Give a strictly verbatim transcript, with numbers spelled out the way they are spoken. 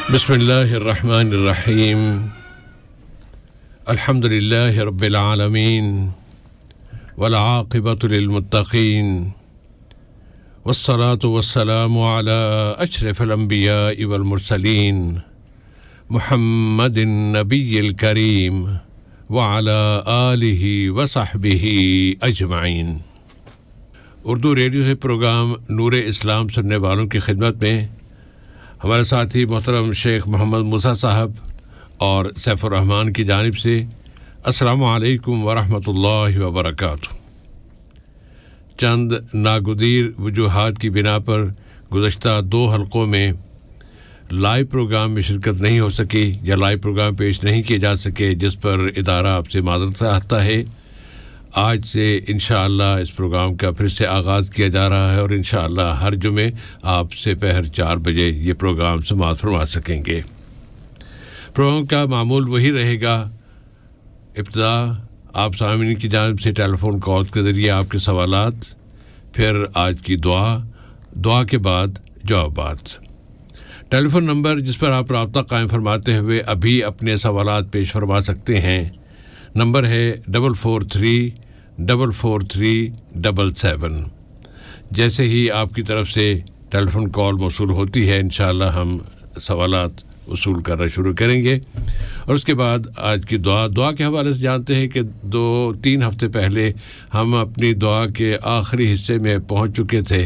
बिस्मिल्लाहिर्रहमानिर्रहीम अल्हम्दुलिल्लाहि रब्बिल आलमीन वल आक़िबतु लिल मुत्तक़ीन वस्सलातु वस्सलामु अला अशरफिल अंबियाइ वल मुरसलीन मुहम्मदिन नबिय्यिल करीम व अला आलिहि व सहबिहि अजमाइन। उर्दू रेडियो से प्रोग्राम नूर इस्लाम सुनने वालों की खिदमत में हमारे साथी मोहतरम शेख मोहम्मद मूसा साहब और सैफुर रहमान की जानिब से अस्सलामु अलैकुम व रहमतुल्लाहि व बरकातुहू। चंद नागुदीर वजूहात की बिना पर गुज़श्ता दो हलक़ों में लाइव प्रोग्राम में शिरकत नहीं हो सकी या लाइव प्रोग्राम पेश नहीं किए जा सके, जिस पर इदारा आपसे माज़रत चाहता है। आज से इंशाअल्लाह इस प्रोग्राम का फिर से आगाज़ किया जा रहा है और इंशाअल्लाह हर जुमे आप से पहर चार बजे ये प्रोग्राम समाअत फरमा सकेंगे। प्रोग्राम का मामूल वही रहेगा। इब्तिदा आप सामीन की जानिब से टेलीफोन कॉल के ज़रिए आपके सवालात, फिर आज की दुआ, दुआ के बाद जवाबात। टेलीफोन नंबर जिस पर आप राब्ता कायम फरमाते हुए अभी अपने सवालात पेश फरमा सकते हैं, नंबर है double four three double four three double seven. जैसे ही आपकी तरफ से टेलीफोन कॉल मौसूल होती है, इंशाअल्लाह हम सवालात वसूल करना शुरू करेंगे। और उसके बाद आज की दुआ दुआ के हवाले से जानते हैं कि दो तीन हफ्ते पहले हम अपनी दुआ के आखिरी हिस्से में पहुंच चुके थे